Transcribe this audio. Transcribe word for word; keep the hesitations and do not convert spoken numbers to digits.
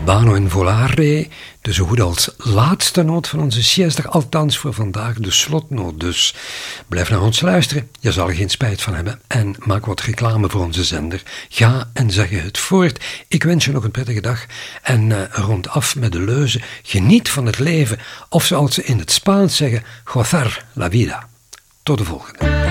Albano in volare, de zo goed als laatste noot van onze siesta, althans voor vandaag de slotnoot dus. Blijf naar ons luisteren, je zal er geen spijt van hebben en maak wat reclame voor onze zender. Ga en zeg het voort. Ik wens je nog een prettige dag en uh, rond af met de leuze, geniet van het leven, of zoals ze in het Spaans zeggen, gozar la vida. Tot de volgende.